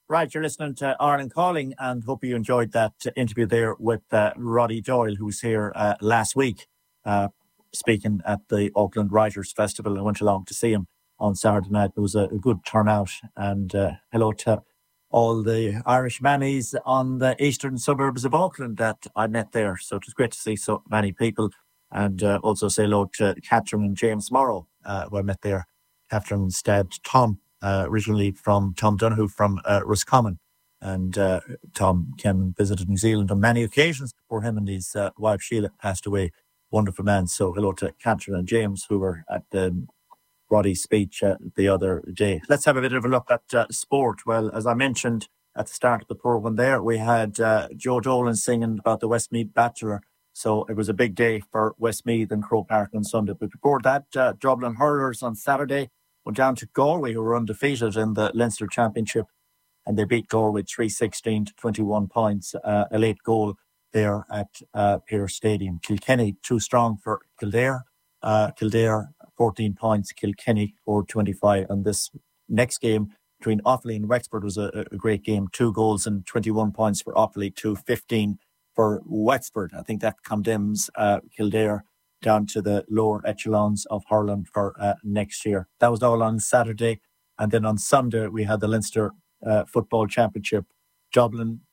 Right, you're listening to Ireland Calling, and hope you enjoyed that interview there with Roddy Doyle, who was here last week uh, speaking at the Auckland Writers' Festival. I went along to see him on Saturday night. There was a good turnout, and hello to all the Irish Mannies on the eastern suburbs of Auckland that I met there. So it was great to see so many people, and also say hello to Catherine and James Morrow, who I met there. Catherine's dad, Tom, originally from Tom Donoghue from Roscommon. And Tom came and visited New Zealand on many occasions before him and his wife Sheila passed away. Wonderful man. So hello to Catherine and James, who were at Roddy's speech the other day. Let's have a bit of a look at sport. Well, as I mentioned at the start of the programme there, we had Joe Dolan singing about the Westmeath Bachelor. So it was a big day for Westmeath and Croke Park on Sunday. But before that, Dublin Hurlers on Saturday went down to Galway, who were undefeated in the Leinster Championship, and they beat Galway 3-16 to 21 points, a late goal there at Pearse Stadium. Kilkenny, too strong for Kildare. Kildare, 14 points. Kilkenny, 4-25. And this next game between Offaly and Wexford was a great game. 2 goals and 21 points for Offaly, 2-15 for Wexford. I think that condemns Kildare down to the lower echelons of hurling for next year. That was all on Saturday. And then on Sunday, we had the Leinster Football Championship. Dublin